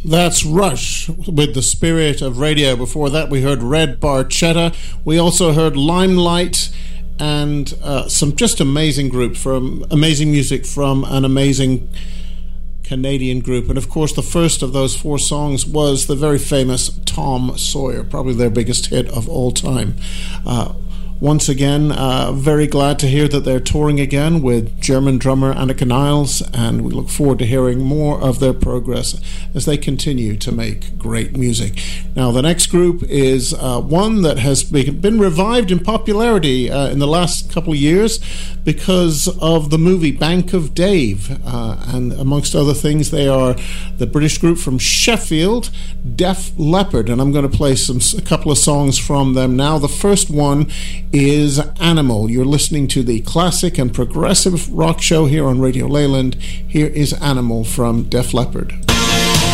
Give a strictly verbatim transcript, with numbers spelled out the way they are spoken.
That's Rush with The Spirit of Radio. Before that, we heard Red Barchetta. We also heard Limelight and uh, some just amazing groups from amazing music from an amazing Canadian group. And of course, the first of those four songs was the very famous Tom Sawyer, probably their biggest hit of all time. Uh, Once again, uh, very glad to hear that they're touring again with German drummer Anneke Niles, and we look forward to hearing more of their progress as they continue to make great music. Now, the next group is uh, one that has been revived in popularity uh, in the last couple of years because of the movie Bank of Dave, uh, and amongst other things, they are the British group from Sheffield, Def Leppard, and I'm going to play some a couple of songs from them now. The first one is Animal. You're listening to the classic and progressive rock show here on Radio Leyland. Here is Animal from Def Leppard.